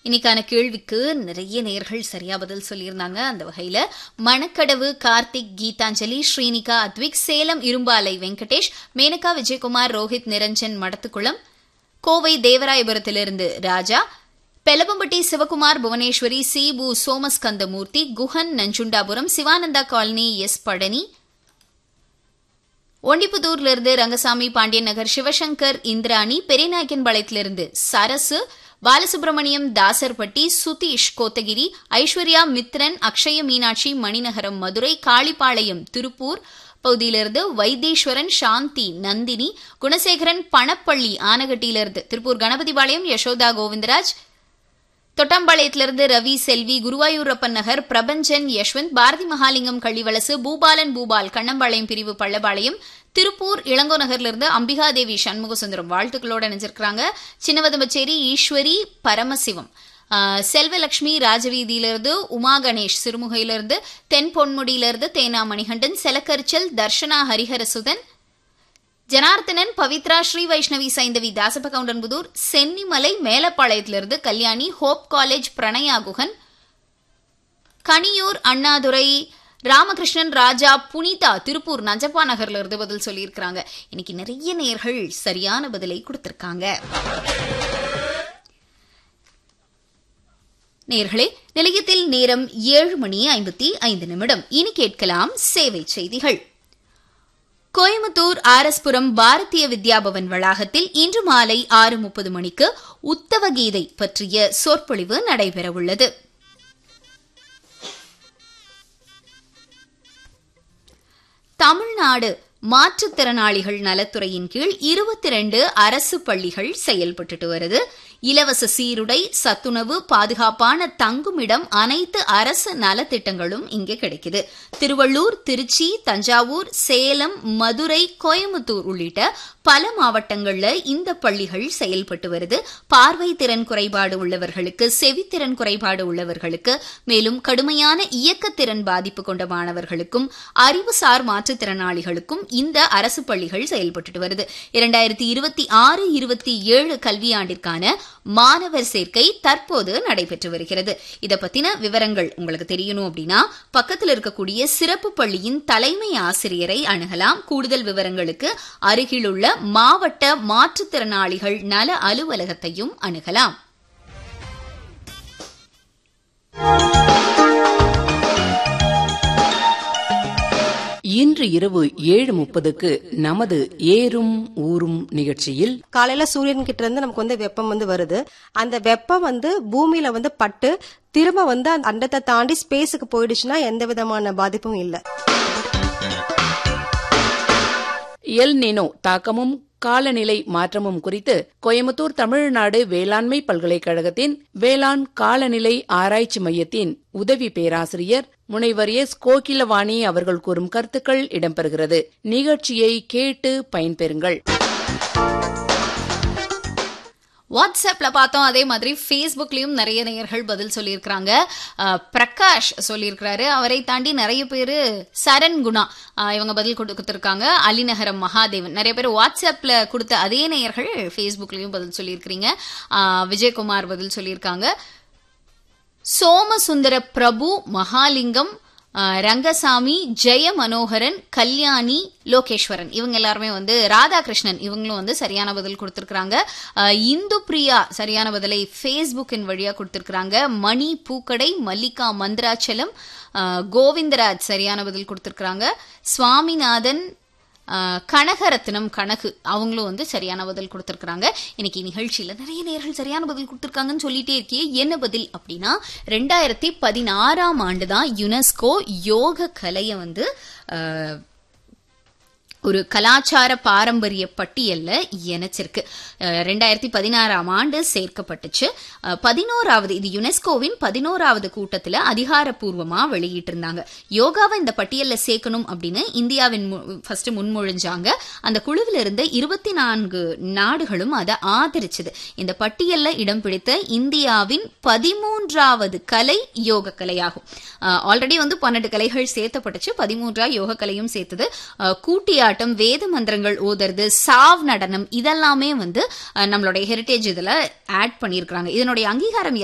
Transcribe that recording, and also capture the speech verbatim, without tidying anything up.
இன்னைக்கான கேள்விக்கு நிறைய நேர்கள் சரியா பதில் சொல்லியிருந்தாங்க. அந்த வகையில மணக்கடவு கார்த்திக், கீதாஞ்சலி, ஸ்ரீனிகா, அத்விக், சேலம் இரும்பாலை வெங்கடேஷ், மேனகா, விஜயகுமார், ரோஹித், நிரஞ்சன், மடத்துக்குளம், கோவை தேவராயபுரத்திலிருந்து ராஜா, பெலபம்பட்டி சிவகுமார், புவனேஸ்வரி, சீபு, சோமஸ்கந்தமூர்த்தி, குஹன், நஞ்சுண்டாபுரம், சிவானந்தா காலனி, எஸ் பழனி, ஒண்டிப்புதூர்லிருந்து ரங்கசாமி, பாண்டியன் நகர், சிவசங்கர், இந்திராணி, பெரியநாயக்கன்பாளையத்திலிருந்து சரசு, பாலசுப்ரமணியம், தாசர்பட்டி, சுதீஷ், கோத்தகிரி, ஐஸ்வர்யா, மித்ரன், அக்ஷய மீனாட்சி, மணிநகரம், மதுரை, காளிப்பாளையம், திருப்பூர் பகுதியிலிருந்து வைத்தீஸ்வரன், சாந்தி, நந்தினி, குணசேகரன், பணப்பள்ளி, ஆனகட்டியிலிருந்து திருப்பூர் கணபதிபாளையம், யசோதா கோவிந்தராஜ், தொட்டம்பாளையத்திலிருந்து ரவி, செல்வி, குருவாயூரப்பன் நகர், பிரபஞ்சன், யஷ்வந்த், பாரதி மகாலிங்கம், கள்ளிவலசு, பூபாலன், பூபால், கண்ணம்பாளையம் பிரிவு, பள்ளபாளையம், திருப்பூர் இளங்கோ நகர்லிருந்து அம்பிகாதேவி, சண்முகசுந்தரம் வாழ்த்துக்களோடு நினைச்சிருக்கிறாங்க. சின்னவதம்பச்சேரி ஈஸ்வரி, பரமசிவம், செல்வலட்சுமி, ராஜவீதியிலிருந்து உமா கணேஷ், சிறுமுகையிலிருந்து தென் பொன்முடியிலிருந்து தேனா மணிகண்டன், செலக்கரிச்சல், தர்ஷனா ஹரிஹரசுதன், ஜனார்த்தனன், பவித்ரா, ஸ்ரீ வைஷ்ணவி, சைந்தவி, தாசப்ப கவுண்டன்புதூர், சென்னிமலை மேலப்பாளையத்திலிருந்து கல்யாணி, ஹோப் காலேஜ், பிரணயா குகன், கனியூர் அண்ணாதுரை, ராமகிருஷ்ணன், ராஜா, புனிதா, திருப்பூர் நஜப்பா நகர்ல இருந்து பதில் சொல்லியிருக்கிறாங்க. இன்னைக்கு நிறைய நேர்கள் சரியான பதிலை கொடுத்திருக்காங்க. நேர்களே, நிலையத்தில் நேரம் ஏழு மணி ஐம்பத்தி ஐந்து நிமிடம். இனி கேட்கலாம் சேவை செய்திகள். கோயம்புத்தூர் ஆர்எஸ்புரம் பாரதிய வித்யாபவன் வளாகத்தில் இன்று மாலை ஆறு முப்பது மணிக்கு உத்தவ கீதை பற்றிய சொற்பொழிவு நடைபெறவுள்ளது. தமிழ்நாடு மாற்றுத்திறனாளிகள் நலத்துறையின் கீழ் இருபத்தி இரண்டு அரசு பள்ளிகள் செயல்பட்டு வருது. இலவச சீருடை, சத்துணவு, பாதுகாப்பான தங்குமிடம், அனைத்து அரசு நலத்திட்டங்களும் இங்கே கிடைக்குது. திருவள்ளூர், திருச்சி, தஞ்சாவூர், சேலம், மதுரை, கோயம்புத்தூர் உள்ளிட்ட பல மாவட்டங்கள்ல இந்த பள்ளிகள் செயல்பட்டு வருது. பார்வை திறன் குறைபாடு உள்ளவர்களுக்கு, செவித்திறன் குறைபாடு உள்ளவர்களுக்கு, மேலும் கடுமையான இயக்கத்திறன் பாதிப்பு கொண்ட மாணவர்களுக்கும், அறிவுசார் மாற்றுத்திறனாளிகளுக்கும் இந்த அரசு பள்ளிகள் செயல்பட்டு வருது. இரண்டாயிரத்தி இருபத்தி ஆறு இருபத்தி ஏழு கல்வியாண்டிற்கான மாணவர் சேர்க்கை தற்போது நடைபெற்று வருகிறது. இத பத்தின விவரங்கள் உங்களுக்கு தெரியணும் அப்படின்னா பக்கத்தில் இருக்கக்கூடிய சிறப்பு பள்ளியின் தலைமை ஆசிரியரை அணுகலாம். கூடுதல் விவரங்களுக்கு அருகிலுள்ள மாவட்ட மாற்றுத்திறனாளிகள் நல அலுவலகத்தையும் அணுகலாம். இன்று இரவு ஏழு முப்பதுக்கு நமது ஏறும் ஊரும் நிகழ்ச்சியில் காலையில சூரியன் கிட்ட இருந்து நமக்கு வந்து வெப்பம் வந்து வருது. அந்த வெப்பம் வந்து பூமியில வந்து பட்டு திரும்ப வந்து அந்த அண்டத்தை தாண்டி ஸ்பேஸுக்கு போயிடுச்சுன்னா எந்த விதமான பாதிப்பும் இல்லை. எல் நினோ தாக்கமும் காலநிலை மாற்றமும் குறித்து கோயம்புத்தூர் தமிழ்நாடு வேளாண்மை பல்கலைக்கழகத்தின் வேளாண் காலநிலை ஆராய்ச்சி மையத்தின் உதவி பேராசிரியர் முனைவர் எஸ் கோகிலவாணி அவர்கள் கூறும் கருத்துக்கள் இடம்பெறுகிறது. நிகழ்ச்சியை கேட்டு பயன்பெறுங்கள். வாட்ஸ்அப்ல பார்த்தோம், அதே மாதிரி ஃபேஸ்புக்லயும் நிறைய நேயர்கள் பதில் சொல்லியிருக்கிறாங்க. பிரகாஷ் சொல்லியிருக்கிறாரு. அவரை தாண்டி நிறைய பேரு சரண் குணா இவங்க பதில் கொடுத்திருக்காங்க. அலிநகரம் மகாதேவன், நிறைய பேர் வாட்ஸ்அப்ல கொடுத்த அதே நேயர்கள் ஃபேஸ்புக்லயும் பதில் சொல்லியிருக்கிறீங்க. விஜயகுமார் பதில் சொல்லியிருக்காங்க. சோமசுந்தர பிரபு, மகாலிங்கம், ரங்கசாமி, ஜெய மனோகரன், கல்யாணி, லோகேஸ்வரன் இவங்க எல்லாருமே வந்து, ராதாகிருஷ்ணன் இவங்களும் வந்து சரியான பதில் கொடுத்திருக்காங்க. இந்து பிரியா சரியான பதிலை ஃபேஸ்புக்கின் வழியா கொடுத்திருக்காங்க. மணி பூக்கடை, மல்லிகா மந்திராச்சலம், கோவிந்தராஜ் சரியான பதில் கொடுத்திருக்காங்க. சுவாமிநாதன், கனகரத்னம் கனகு அவங்களும் வந்து சரியான பதில் கொடுத்திருக்காங்க. இன்னைக்கு நிகழ்ச்சியில நிறைய நேர்கள் சரியான பதில் கொடுத்திருக்காங்கன்னு சொல்லிட்டே இருக்கே, என்ன பதில் அப்படின்னா ரெண்டாயிரத்தி பதினாறாம் ஆண்டுதான் யுனெஸ்கோ யோக கலையை வந்து ஒரு கலாச்சார பாரம்பரிய பட்டியல்ல இணைச்சிருக்கு. ரெண்டாயிரத்தி பதினாறாம் ஆண்டு சேர்க்கப்பட்டுச்சு. பதினோராவது இது யுனெஸ்கோவின் பதினோராவது கூட்டத்துல அதிகாரப்பூர்வமா வெளியிட்டிருந்தாங்க. யோகாவை இந்த பட்டியல்ல சேர்க்கணும் அப்படின்னு இந்தியாவின் ஃபர்ஸ்ட் முன்மொழிஞ்சாங்க. அந்த குழுவில் இருந்த இருபத்தி நான்கு நாடுகளும் அதை ஆதரிச்சது. இந்த பட்டியல்ல இடம் பிடித்த இந்தியாவின் பதிமூன்றாவது கலை யோக கலையாகும். ஆல்ரெடி வந்து பன்னெண்டு கலைகள் சேர்த்தப்பட்டுச்சு. பதிமூன்றா யோக கலையும் சேர்த்தது. கூட்டியா வேத மந்திரங்கள் ஓதுறது, சாவ் நடனம் இதெல்லாமே வந்து நம்மளுடைய ஹெரிட்டேஜ் இதுல ஆட் பண்ணியிருக்காங்க. இதனுடைய அங்கீகாரம்